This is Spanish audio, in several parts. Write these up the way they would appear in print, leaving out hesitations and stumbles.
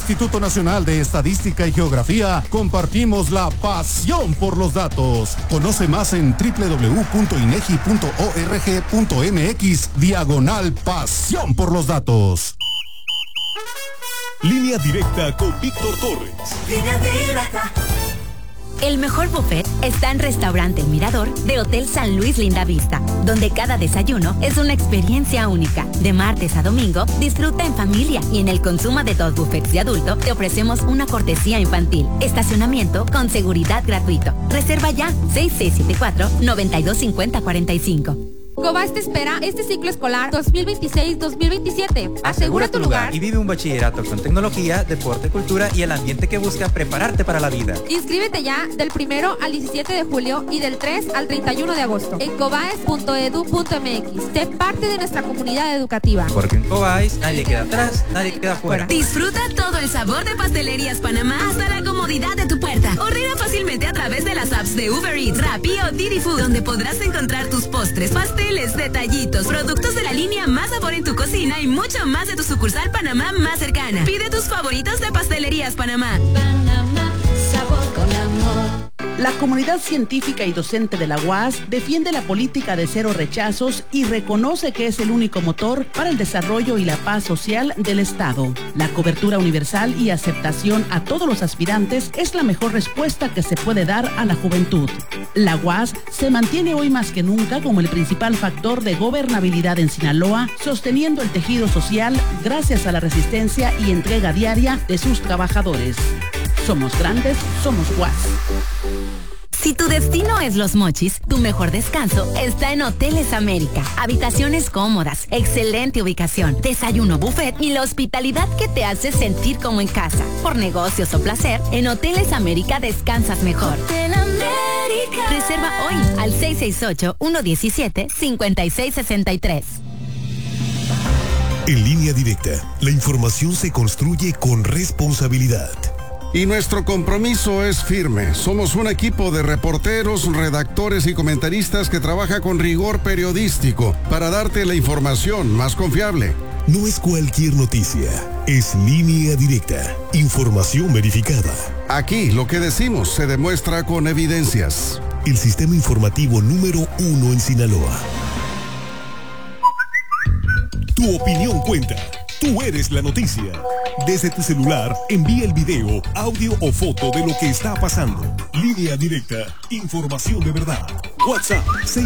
Instituto Nacional de Estadística y Geografía, compartimos la pasión por los datos. Conoce más en www.inegi.org.mx/pasión por los datos. Línea directa con Víctor Torres. Línea directa. El mejor buffet está en Restaurante El Mirador de Hotel San Luis Linda Vista, donde cada desayuno es una experiencia única. De martes a domingo, disfruta en familia y en el consumo de 2 buffets de adulto te ofrecemos una cortesía infantil. Estacionamiento con seguridad gratuito. Reserva ya 6674-925045. Cobas te espera este ciclo escolar 2026-2027. Asegura tu lugar y vive un bachillerato con tecnología, deporte, cultura y el ambiente que busca prepararte para la vida. Inscríbete ya del 1 al 17 de julio y del 3 al 31 de agosto en cobaes.edu.mx. Sé parte de nuestra comunidad educativa. Porque en Cobais nadie queda atrás, nadie queda fuera. Disfruta todo el sabor de Pastelerías Panamá hasta la comodidad de tu puerta. Ordena fácilmente a través de las apps de Uber Eats, Rappi o Didi Food, donde podrás encontrar tus postres, pasteles, detallitos, productos de la línea Más Sabor en tu cocina y mucho más de tu sucursal Panamá más cercana. Pide tus favoritos de Pastelerías Panamá. Panamá, sabor con amor. La comunidad científica y docente de la UAS defiende la política de cero rechazos y reconoce que es el único motor para el desarrollo y la paz social del Estado. La cobertura universal y aceptación a todos los aspirantes es la mejor respuesta que se puede dar a la juventud. La UAS se mantiene hoy más que nunca como el principal factor de gobernabilidad en Sinaloa, sosteniendo el tejido social gracias a la resistencia y entrega diaria de sus trabajadores. Somos grandes, somos UAS. Si tu destino es Los Mochis, tu mejor descanso está en Hoteles América. Habitaciones cómodas, excelente ubicación, desayuno buffet y la hospitalidad que te hace sentir como en casa. Por negocios o placer, en Hoteles América descansas mejor. Hotel América. Reserva hoy al 668-117-5663. En Línea Directa, la información se construye con responsabilidad. Y nuestro compromiso es firme. Somos un equipo de reporteros, redactores y comentaristas que trabaja con rigor periodístico para darte la información más confiable. No es cualquier noticia, es Línea Directa, información verificada. Aquí lo que decimos se demuestra con evidencias. El sistema informativo número 1 en Sinaloa. Tu opinión cuenta. Tú eres la noticia. Desde tu celular, envía el video, audio o foto de lo que está pasando. Línea Directa, información de verdad. WhatsApp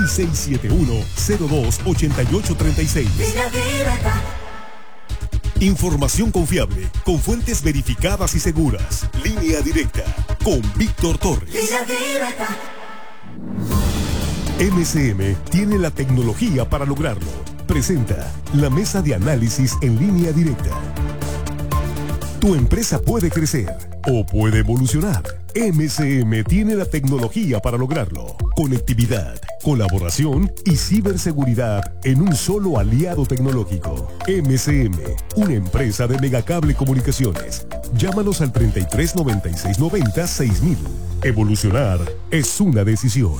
6671-028836. Línea directa. Información confiable, con fuentes verificadas y seguras. Línea Directa, con Víctor Torres. Línea directa. MCM tiene la tecnología para lograrlo. Presenta la mesa de análisis en Línea Directa. Tu empresa puede crecer o puede evolucionar. MCM tiene la tecnología para lograrlo. Conectividad, colaboración y ciberseguridad en un solo aliado tecnológico. MCM, una empresa de Megacable Comunicaciones. Llámanos al 33 96 90 6000. Evolucionar es una decisión.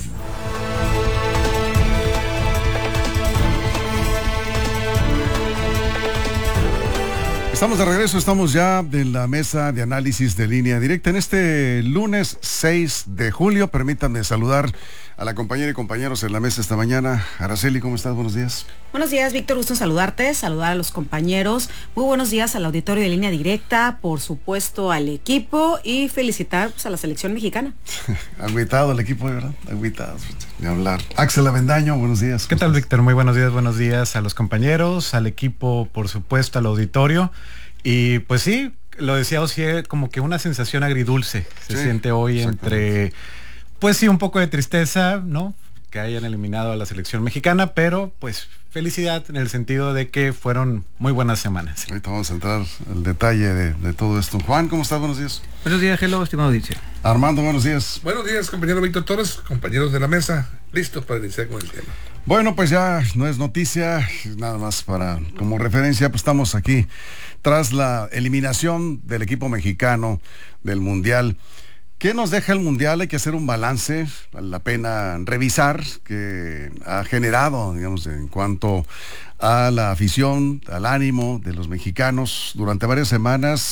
Estamos de regreso, estamos ya en la mesa de análisis de Línea Directa. En este lunes 6 de julio, permítanme saludar a la compañera y compañeros en la mesa esta mañana. Araceli, ¿cómo estás? Buenos días. Buenos días, Víctor, gusto en saludarte, saludar a los compañeros. Muy buenos días al auditorio de Línea Directa, por supuesto al equipo y felicitar pues, a la selección mexicana. Agüitado el equipo, de verdad, agüitado, de hablar. Axel Avendaño, buenos días. ¿Qué tal, Víctor? Muy buenos días a los compañeros, al equipo, por supuesto, al auditorio. Y pues sí, lo decía Osié, como que una sensación agridulce se siente hoy entre, pues sí, un poco de tristeza, ¿no? Que hayan eliminado a la selección mexicana, pero pues felicidad en el sentido de que fueron muy buenas semanas. Ahorita vamos a entrar al detalle de todo esto. Juan, ¿cómo estás? Buenos días. Buenos días, hello, estimado audiencia. Armando, buenos días. Buenos días, compañero Víctor Torres, compañeros de la mesa, listos para iniciar con el tema. Bueno, pues ya no es noticia, nada más para como referencia, pues estamos aquí tras la eliminación del equipo mexicano del Mundial. ¿Qué nos deja el Mundial? Hay que hacer un balance, vale la pena revisar, que ha generado, digamos, en cuanto a la afición, al ánimo de los mexicanos durante varias semanas.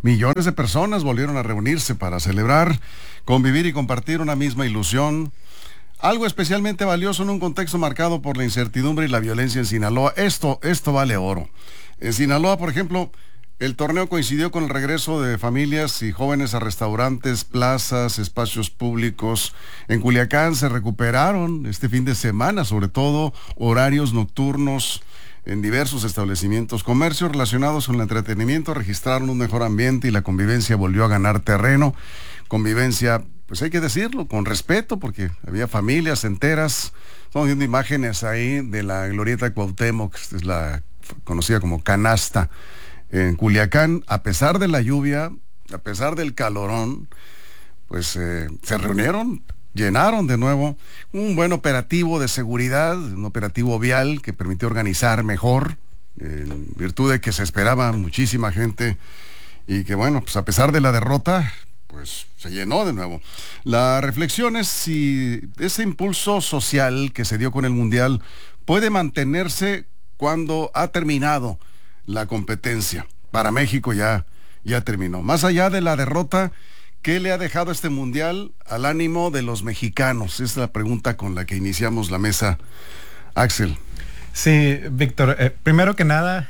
Millones de personas volvieron a reunirse para celebrar, convivir y compartir una misma ilusión. Algo especialmente valioso en un contexto marcado por la incertidumbre y la violencia en Sinaloa. Esto vale oro. En Sinaloa, por ejemplo, el torneo coincidió con el regreso de familias y jóvenes a restaurantes, plazas, espacios públicos. En Culiacán se recuperaron este fin de semana, sobre todo horarios nocturnos en diversos establecimientos. Comercios relacionados con el entretenimiento registraron un mejor ambiente y la convivencia volvió a ganar terreno. Convivencia, pues hay que decirlo, con respeto, porque había familias enteras. Estamos viendo imágenes ahí de la glorieta Cuauhtémoc, que es la conocida como canasta, en Culiacán. A pesar de la lluvia, a pesar del calorón, pues se reunieron, llenaron de nuevo. Un buen operativo de seguridad, un operativo vial que permitió organizar mejor, en virtud de que se esperaba muchísima gente y que bueno, pues a pesar de la derrota, pues se llenó de nuevo. La reflexión es si ese impulso social que se dio con el Mundial puede mantenerse cuando ha terminado la competencia. Para México ya terminó. Más allá de la derrota, ¿qué le ha dejado este Mundial al ánimo de los mexicanos? Esa es la pregunta con la que iniciamos la mesa. Axel. Sí, Víctor, primero que nada,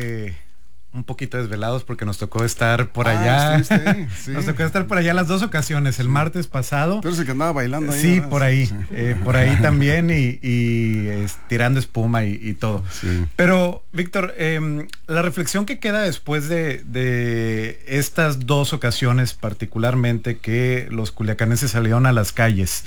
un poquito desvelados porque nos tocó estar por allá. Sí. Nos tocó estar por allá las dos ocasiones, el martes pasado. Pero que andaba bailando ahí. Sí, ¿verdad? Por ahí también y tirando espuma y todo. Sí. Pero, Víctor, la reflexión que queda después de estas dos ocasiones, particularmente que los culiacanenses salieron a las calles,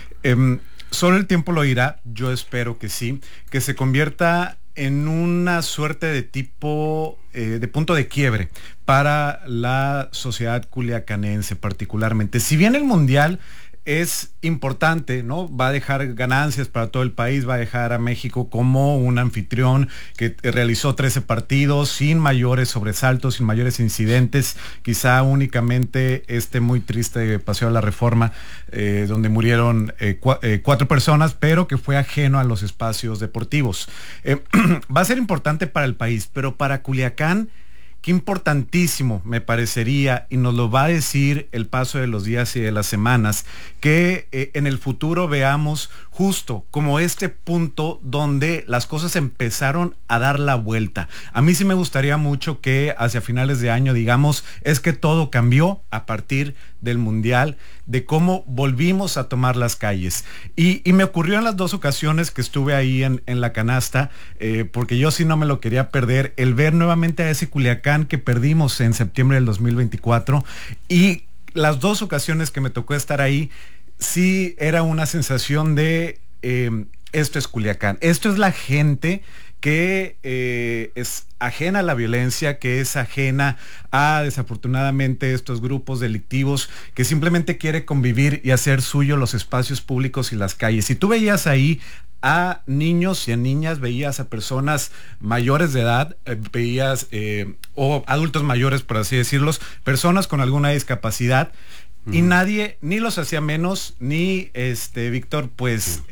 solo el tiempo lo dirá, yo espero que sí, que se convierta en una suerte de tipo de punto de quiebre para la sociedad culiacanense particularmente. Si bien el Mundial es importante, ¿no? Va a dejar ganancias para todo el país, va a dejar a México como un anfitrión que realizó 13 partidos sin mayores sobresaltos, sin mayores incidentes, quizá únicamente muy triste Paseo de la Reforma, donde murieron 4 personas, pero que fue ajeno a los espacios deportivos. Va a ser importante para el país, pero para Culiacán, qué importantísimo me parecería, y nos lo va a decir el paso de los días y de las semanas, que en el futuro veamos justo como este punto donde las cosas empezaron a dar la vuelta. A mí sí me gustaría mucho que hacia finales de año digamos, es que todo cambió a partir del Mundial, de cómo volvimos a tomar las calles. Y me ocurrió en las dos ocasiones que estuve ahí en la canasta, porque yo sí no me lo quería perder, el ver nuevamente a ese Culiacán que perdimos en septiembre del 2024, y las dos ocasiones que me tocó estar ahí, sí era una sensación de esto es Culiacán, esto es la gente que es ajena a la violencia, que es ajena a, desafortunadamente, estos grupos delictivos, que simplemente quiere convivir y hacer suyo los espacios públicos y las calles. Si tú veías ahí a niños y a niñas, veías a personas mayores de edad, veías, o adultos mayores, por así decirlos, personas con alguna discapacidad, y nadie ni los hacía menos, ni, Víctor, pues...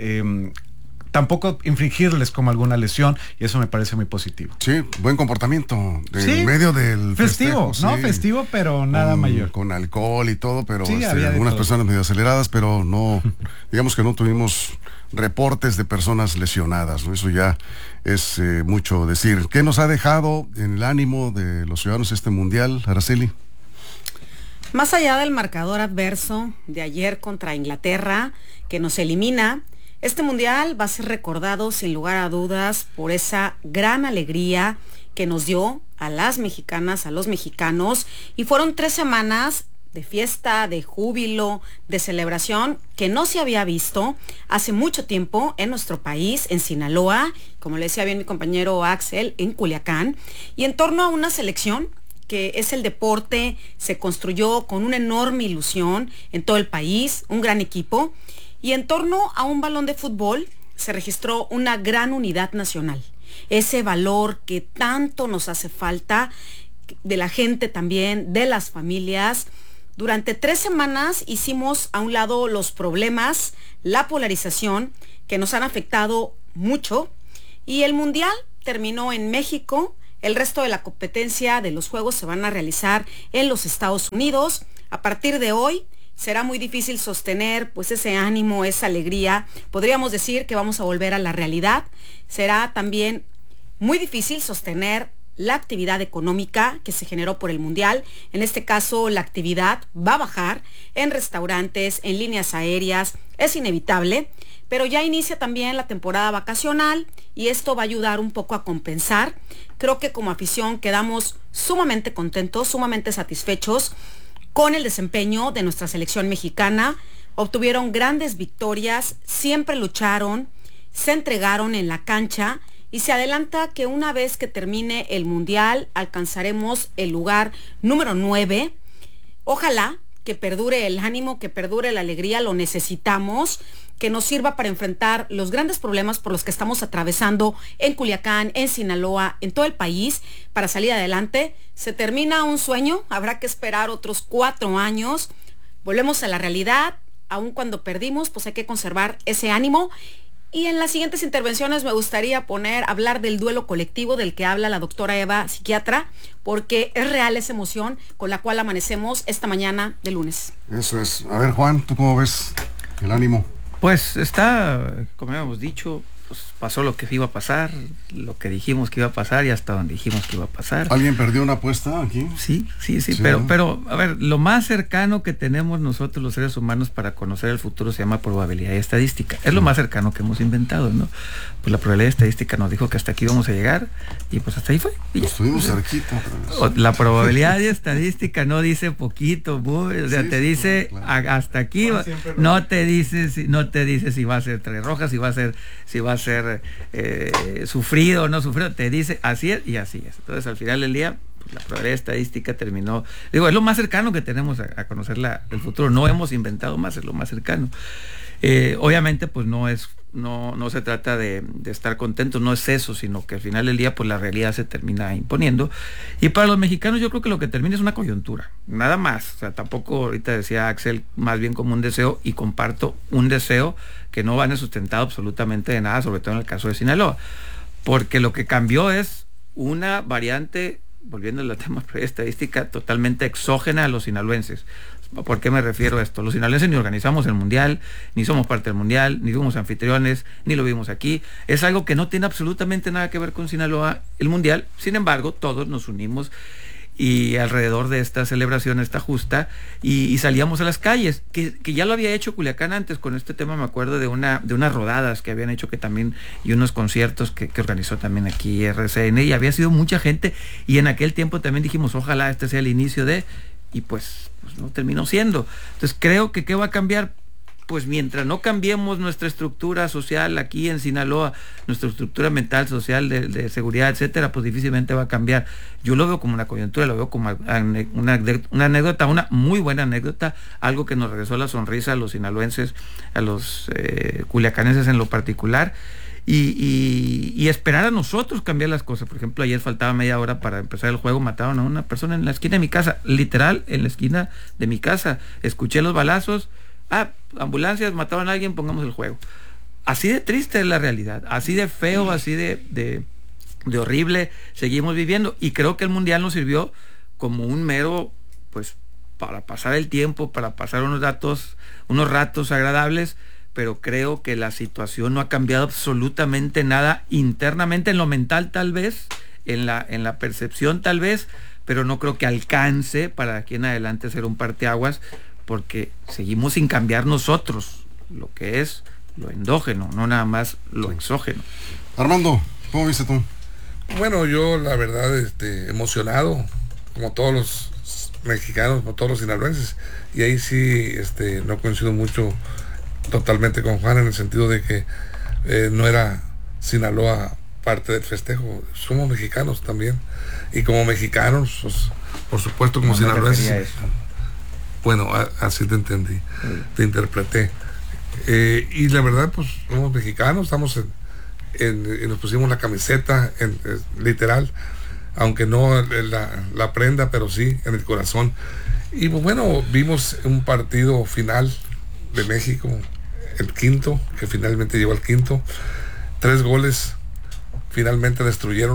tampoco infringirles como alguna lesión, y eso me parece muy positivo. Sí, buen comportamiento en medio del festivo, festejo, ¿no? sí. Festivo, pero nada mayor. Con alcohol y todo, pero sí, algunas personas medio aceleradas, pero no, digamos que no tuvimos reportes de personas lesionadas, ¿no? Eso ya es mucho decir. ¿Qué nos ha dejado en el ánimo de los ciudadanos este Mundial, Araceli? Más allá del marcador adverso de ayer contra Inglaterra, que nos elimina, este Mundial va a ser recordado sin lugar a dudas por esa gran alegría que nos dio a las mexicanas, a los mexicanos, y fueron 3 semanas de fiesta, de júbilo, de celebración que no se había visto hace mucho tiempo en nuestro país, en Sinaloa, como le decía bien mi compañero Axel, en Culiacán, y en torno a una selección que es el deporte, se construyó con una enorme ilusión en todo el país, un gran equipo, y en torno a un balón de fútbol se registró una gran unidad nacional. Ese valor que tanto nos hace falta, de la gente también, de las familias. Durante 3 semanas hicimos a un lado los problemas, la polarización, que nos han afectado mucho, y el Mundial terminó en México, El resto de la competencia de los Juegos se van a realizar en los Estados Unidos. A partir de hoy será muy difícil sostener pues ese ánimo, esa alegría. Podríamos decir que vamos a volver a la realidad. Será también muy difícil sostener la actividad económica que se generó por el Mundial. En este caso, la actividad va a bajar en restaurantes, en líneas aéreas, es inevitable, pero ya inicia también la temporada vacacional y esto va a ayudar un poco a compensar. Creo que como afición quedamos sumamente contentos, sumamente satisfechos con el desempeño de nuestra selección mexicana. Obtuvieron grandes victorias, siempre lucharon, se entregaron en la cancha y se adelanta que una vez que termine el Mundial alcanzaremos el lugar número 9. Ojalá que perdure el ánimo, que perdure la alegría, lo necesitamos, que nos sirva para enfrentar los grandes problemas por los que estamos atravesando en Culiacán, en Sinaloa, en todo el país, para salir adelante. Se termina un sueño, habrá que esperar otros 4 años, volvemos a la realidad, aun cuando perdimos, pues hay que conservar ese ánimo. Y en las siguientes intervenciones me gustaría hablar del duelo colectivo del que habla la doctora Eva, psiquiatra, porque es real esa emoción con la cual amanecemos esta mañana de lunes. Eso es. A ver, Juan, ¿tú cómo ves el ánimo? Pues está, como habíamos dicho, pues pasó lo que iba a pasar, lo que dijimos que iba a pasar y hasta donde dijimos que iba a pasar. ¿Alguien perdió una apuesta aquí? Sí, pero a ver, lo más cercano que tenemos nosotros los seres humanos para conocer el futuro se llama probabilidad y estadística. Es lo más cercano que hemos inventado, ¿no? Pues la probabilidad y estadística nos dijo que hasta aquí íbamos a llegar y pues hasta ahí fue. Estuvimos cerquita. La probabilidad y estadística no dice poquito, o sea, te dice claro, hasta aquí, no te dice si va a ser 3 rojas, si va a ser sufrido o no sufrido, te dice así es y así es. Entonces al final del día pues, la probabilidad estadística terminó, es lo más cercano que tenemos a conocer el futuro. No hemos inventado más, es lo más cercano. Obviamente pues no se trata de estar contentos, no es eso, sino que al final del día pues la realidad se termina imponiendo. Y para los mexicanos yo creo que lo que termina es una coyuntura, nada más. O sea, tampoco, ahorita decía Axel, más bien como un deseo, y comparto un deseo que no van a sustentado absolutamente de nada, sobre todo en el caso de Sinaloa, porque lo que cambió es una variante, volviendo al tema de estadística, totalmente exógena a los sinaloenses. ¿Por qué me refiero a esto? Los sinaloenses ni organizamos el Mundial, ni somos parte del Mundial, ni fuimos anfitriones, ni lo vimos aquí. Es algo que no tiene absolutamente nada que ver con Sinaloa, el Mundial. Sin embargo, todos nos unimos y alrededor de esta celebración, esta justa, y salíamos a las calles, que ya lo había hecho Culiacán antes con este tema. Me acuerdo de unas rodadas que habían hecho que también, y unos conciertos que organizó también aquí RCN, y había sido mucha gente, y en aquel tiempo también dijimos, ojalá este sea el inicio de, y pues no terminó siendo. Entonces creo que ¿qué va a cambiar? Pues mientras no cambiemos nuestra estructura social aquí en Sinaloa, nuestra estructura mental, social, de seguridad, etcétera, pues difícilmente va a cambiar. Yo lo veo como una coyuntura, lo veo como una anécdota, una muy buena anécdota, algo que nos regresó la sonrisa a los sinaloenses, a los culiacanenses en lo particular, y esperar a nosotros cambiar las cosas. Por ejemplo, ayer faltaba media hora para empezar el juego, mataron a una persona en la esquina de mi casa, literal, en la esquina de mi casa. Escuché los balazos, ambulancias, mataron a alguien, pongamos el juego. Así de triste es la realidad, así de feo, así de horrible seguimos viviendo, y creo que el Mundial nos sirvió como un mero, pues, para pasar el tiempo, para pasar unos ratos agradables, pero creo que la situación no ha cambiado absolutamente nada internamente, en lo mental tal vez, en la percepción tal vez, pero no creo que alcance para aquí en adelante ser un parteaguas, porque seguimos sin cambiar nosotros lo que es lo endógeno, no nada más lo exógeno. Armando, ¿cómo viste tú? Bueno, yo la verdad emocionado, como todos los mexicanos, como todos los sinaloenses, y ahí sí no coincido mucho totalmente con Juan en el sentido de que no era Sinaloa parte del festejo. Somos mexicanos también, y como mexicanos, pues, por supuesto, como sinaloenses. Bueno, así te entendí, te interpreté. Y la verdad, pues somos mexicanos, estamos nos pusimos la camiseta, literal, aunque no la prenda, pero sí en el corazón. Y pues bueno, vimos un partido final de México, el quinto, que finalmente llegó al quinto. 3 goles finalmente destruyeron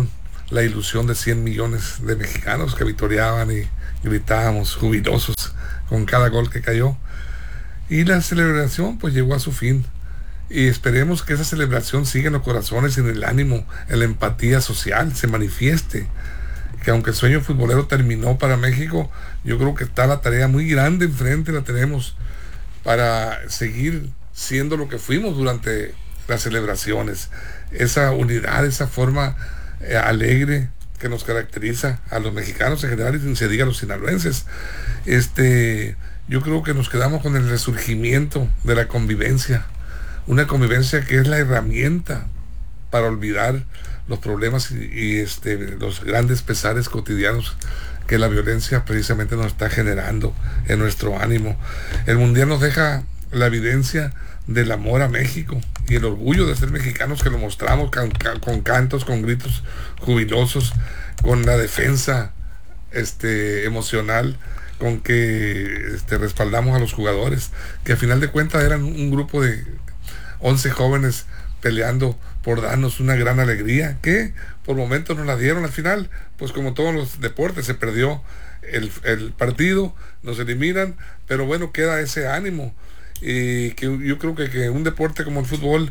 la ilusión de 100 millones de mexicanos que vitoreaban y gritábamos jubilosos con cada gol que cayó. Y la celebración pues llegó a su fin. Y esperemos que esa celebración siga en los corazones y en el ánimo, en la empatía social, se manifieste. Que aunque el sueño futbolero terminó para México, yo creo que está la tarea muy grande enfrente, la tenemos para seguir siendo lo que fuimos durante las celebraciones. Esa unidad, esa forma alegre que nos caracteriza a los mexicanos en general y sin se diga a los sinaloenses. Yo creo que nos quedamos con el resurgimiento de la convivencia. Una convivencia que es la herramienta para olvidar los problemas y los grandes pesares cotidianos que la violencia precisamente nos está generando en nuestro ánimo. El Mundial nos deja la evidencia del amor a México y el orgullo de ser mexicanos, que lo mostramos con cantos, con gritos jubilosos, con la defensa emocional con que respaldamos a los jugadores, que a final de cuentas eran un grupo de 11 jóvenes peleando por darnos una gran alegría, que por momentos nos la dieron. Al final, pues como todos los deportes, se perdió el partido, nos eliminan, pero bueno, queda ese ánimo. Y que yo creo que un deporte como el fútbol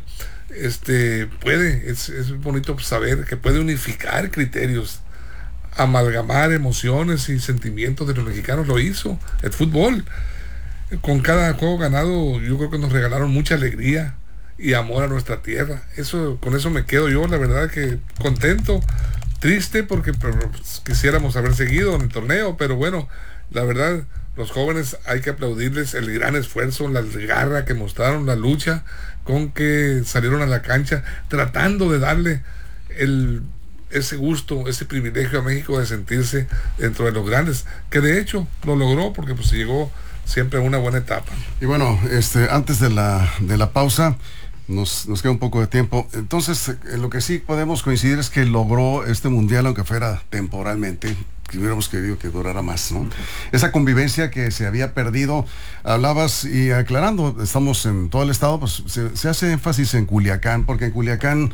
es bonito saber que puede unificar criterios, amalgamar emociones y sentimientos de los mexicanos. Lo hizo el fútbol. Con cada juego ganado, yo creo que nos regalaron mucha alegría y amor a nuestra tierra. Con eso me quedo yo, la verdad que contento, triste porque quisiéramos haber seguido en el torneo, pero bueno, la verdad, los jóvenes hay que aplaudirles el gran esfuerzo, la garra que mostraron, la lucha con que salieron a la cancha, tratando de darle ese gusto, ese privilegio a México de sentirse dentro de los grandes, que de hecho lo logró porque pues llegó siempre a una buena etapa. Y bueno, antes de la pausa, nos queda un poco de tiempo. Entonces, en lo que sí podemos coincidir es que logró este mundial, aunque fuera temporalmente, que hubiéramos querido que durara más, ¿no? Esa convivencia que se había perdido, hablabas y aclarando, estamos en todo el estado, pues se hace énfasis en Culiacán, porque en Culiacán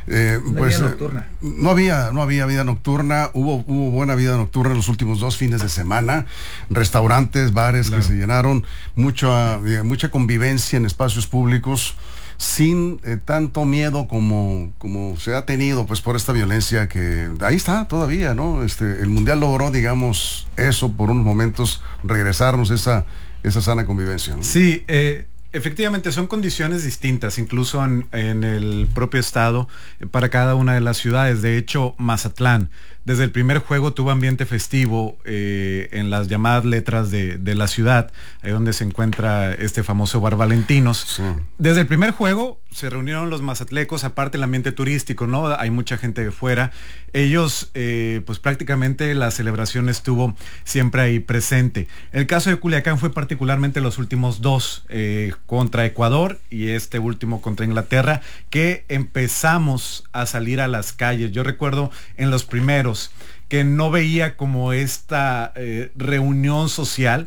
no había vida nocturna, hubo buena vida nocturna en los últimos 2 fines de semana, restaurantes, bares que se llenaron, mucha convivencia en espacios públicos, sin tanto miedo como se ha tenido pues por esta violencia que ahí está todavía, ¿no? El mundial logró, digamos, eso por unos momentos, regresarnos esa sana convivencia, ¿no? Sí, efectivamente son condiciones distintas, incluso en el propio estado, para cada una de las ciudades. De hecho, Mazatlán, desde el primer juego tuvo ambiente festivo en las llamadas letras de la ciudad, ahí donde se encuentra este famoso Bar Valentinos. Sí. Desde el primer juego se reunieron los mazatlecos, aparte el ambiente turístico, ¿no? Hay mucha gente de fuera. Ellos, pues prácticamente la celebración estuvo siempre ahí presente. El caso de Culiacán fue particularmente los últimos 2, contra Ecuador y este último contra Inglaterra, que empezamos a salir a las calles. Yo recuerdo en los primeros que no veía como esta reunión social,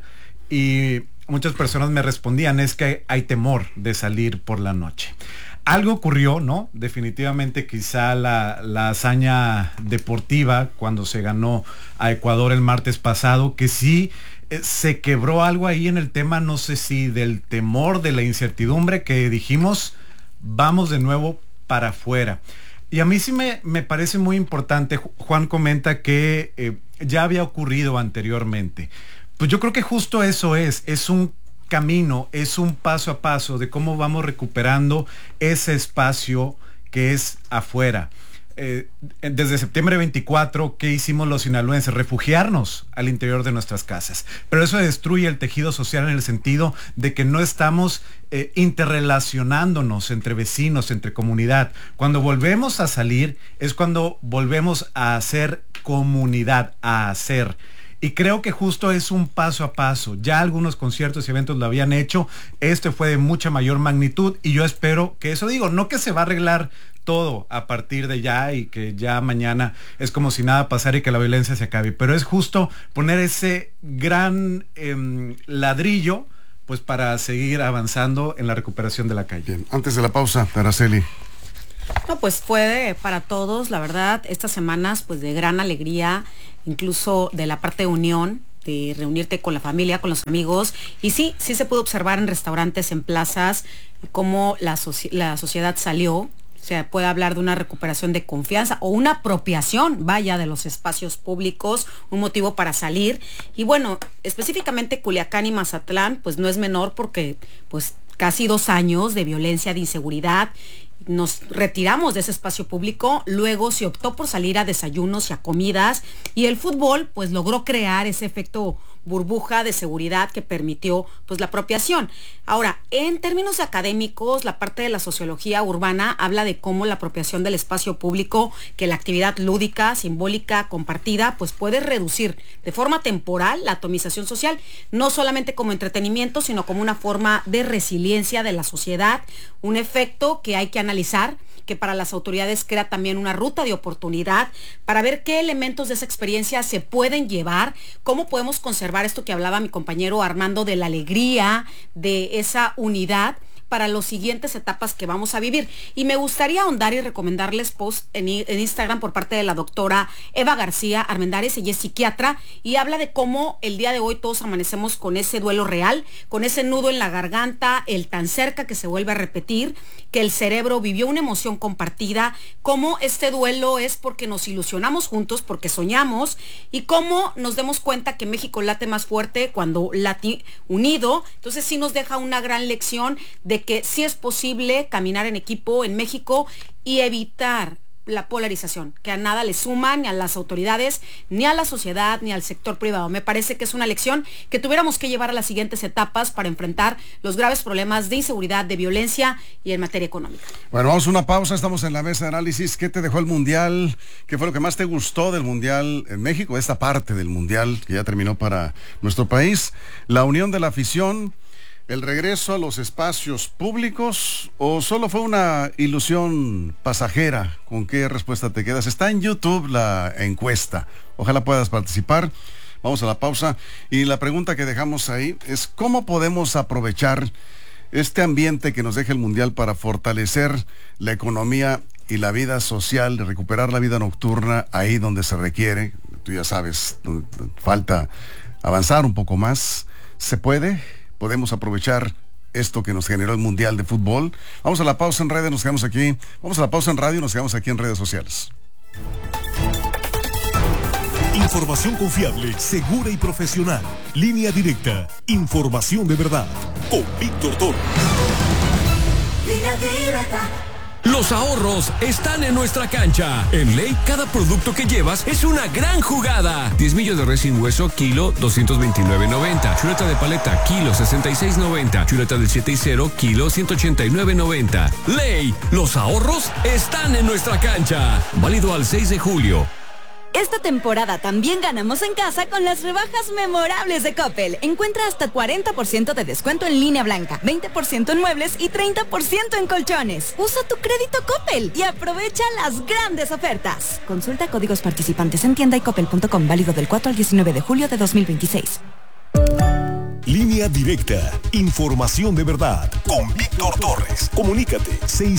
y muchas personas me respondían, es que hay temor de salir por la noche. Algo ocurrió, ¿no? Definitivamente quizá la hazaña deportiva cuando se ganó a Ecuador el martes pasado, que sí se quebró algo ahí en el tema, no sé si del temor, de la incertidumbre, que dijimos, vamos de nuevo para afuera. Y a mí sí me parece muy importante. Juan comenta que ya había ocurrido anteriormente. Pues yo creo que justo eso es un camino, es un paso a paso de cómo vamos recuperando ese espacio que es afuera. Desde septiembre 24, ¿qué hicimos los sinaloenses? Refugiarnos al interior de nuestras casas. Pero eso destruye el tejido social en el sentido de que no estamos interrelacionándonos entre vecinos, entre comunidad. Cuando volvemos a salir es cuando volvemos a hacer comunidad, a hacer. Y creo que justo es un paso a paso. Ya algunos conciertos y eventos lo habían hecho. Este fue de mucha mayor magnitud y yo espero que eso, digo, no que se va a arreglar todo a partir de ya y que ya mañana es como si nada pasara y que la violencia se acabe, pero es justo poner ese gran ladrillo pues para seguir avanzando en la recuperación de la calle. Bien, antes de la pausa, Araceli. No, pues fue para todos, la verdad, estas semanas pues de gran alegría, incluso de la parte de unión, de reunirte con la familia, con los amigos, y sí se pudo observar en restaurantes, en plazas, cómo la sociedad salió. O sea, puede hablar de una recuperación de confianza o una apropiación, vaya, de los espacios públicos, un motivo para salir. Y bueno, específicamente Culiacán y Mazatlán, pues no es menor porque pues casi 2 años de violencia, de inseguridad. Nos retiramos de ese espacio público, luego se optó por salir a desayunos y a comidas, y el fútbol pues logró crear ese efecto burbuja de seguridad que permitió pues la apropiación. Ahora, en términos académicos, la parte de la sociología urbana habla de cómo la apropiación del espacio público, que la actividad lúdica, simbólica, compartida, pues puede reducir de forma temporal la atomización social, no solamente como entretenimiento, sino como una forma de resiliencia de la sociedad, un efecto que hay que analizar, que para las autoridades crea también una ruta de oportunidad para ver qué elementos de esa experiencia se pueden llevar, cómo podemos conservar esto que hablaba mi compañero Armando de la alegría, de esa unidad para las siguientes etapas que vamos a vivir. Y me gustaría ahondar y recomendarles post en Instagram por parte de la doctora Eva García Armendáriz. Ella es psiquiatra y habla de cómo el día de hoy todos amanecemos con ese duelo real, con ese nudo en la garganta, el tan cerca que se vuelve a repetir, que el cerebro vivió una emoción compartida, cómo este duelo es porque nos ilusionamos juntos, porque soñamos, y cómo nos demos cuenta que México late más fuerte cuando late unido. Entonces sí nos deja una gran lección de que sí es posible caminar en equipo en México y evitar la polarización, que a nada le suma ni a las autoridades, ni a la sociedad, ni al sector privado. Me parece que es una lección que tuviéramos que llevar a las siguientes etapas para enfrentar los graves problemas de inseguridad, de violencia y en materia económica. Bueno, vamos a una pausa, estamos en la mesa de análisis. ¿Qué te dejó el Mundial? ¿Qué fue lo que más te gustó del Mundial en México? Esta parte del Mundial que ya terminó para nuestro país. La unión de la afición, el regreso a los espacios públicos, o solo fue una ilusión pasajera. ¿Con qué respuesta te quedas? Está en YouTube la encuesta, ojalá puedas participar. Vamos a la pausa y la pregunta que dejamos ahí es: ¿cómo podemos aprovechar este ambiente que nos deja el Mundial para fortalecer la economía y la vida social, recuperar la vida nocturna ahí donde se requiere? Tú ya sabes, falta avanzar un poco más. ¿Se puede? ¿Podemos aprovechar esto que nos generó el Mundial de Fútbol? Vamos a la pausa en redes, nos quedamos aquí. Vamos a la pausa en radio y nos quedamos aquí en redes sociales. Información confiable, segura y profesional. Línea directa. Información de verdad. Con Víctor Torres. Línea directa. Los ahorros están en nuestra cancha. En Ley, cada producto que llevas es una gran jugada. 10 millos de res sin hueso, kilo, 229.90. Chuleta de paleta, kilo, 66.90. Chuleta del 7 y 0, kilo, 189.90. Ley, los ahorros están en nuestra cancha. Válido al 6 de julio. Esta temporada también ganamos en casa con las rebajas memorables de Coppel. Encuentra hasta 40% de descuento en línea blanca, 20% en muebles y 30% en colchones. Usa tu crédito Coppel y aprovecha las grandes ofertas. Consulta códigos participantes en tienda y coppel.com, válido del 4 al 19 de julio de 2026. Línea directa. Información de verdad. Con Víctor Torres. Comunícate.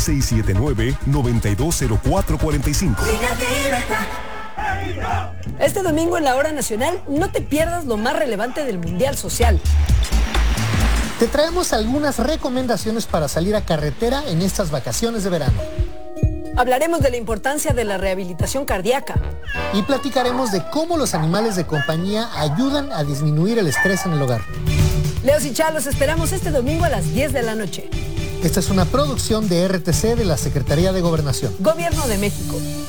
6679-920445. Línea directa. Este domingo en la Hora Nacional no te pierdas lo más relevante del Mundial Social. Te traemos algunas recomendaciones para salir a carretera en estas vacaciones de verano. Hablaremos de la importancia de la rehabilitación cardíaca. Y platicaremos de cómo los animales de compañía ayudan a disminuir el estrés en el hogar. Leos y Chá, los esperamos este domingo a las 10 de la noche. Esta es una producción de RTC de la Secretaría de Gobernación. Gobierno de México.